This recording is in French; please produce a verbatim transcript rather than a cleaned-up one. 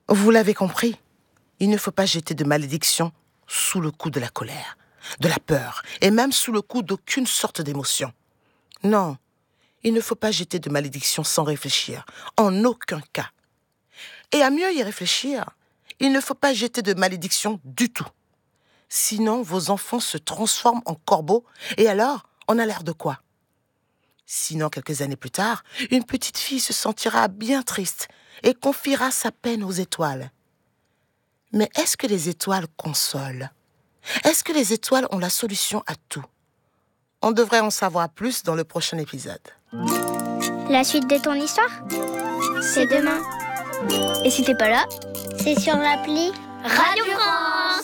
Vous l'avez compris, il ne faut pas jeter de malédiction sous le coup de la colère, de la peur, et même sous le coup d'aucune sorte d'émotion. Non, il ne faut pas jeter de malédiction sans réfléchir, en aucun cas. Et à mieux y réfléchir, il ne faut pas jeter de malédiction du tout. Sinon, vos enfants se transforment en corbeaux, et alors, on a l'air de quoi? Sinon, quelques années plus tard, une petite fille se sentira bien triste et confiera sa peine aux étoiles. Mais est-ce que les étoiles consolent? Est-ce que les étoiles ont la solution à tout? On devrait en savoir plus dans le prochain épisode. La suite de ton histoire, c'est demain. Et si t'es pas là, c'est sur l'appli Radio France.